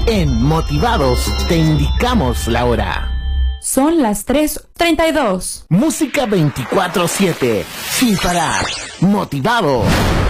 En Motivados te indicamos la hora. Son las 3:32. Música 24/7, sin parar. Motivado.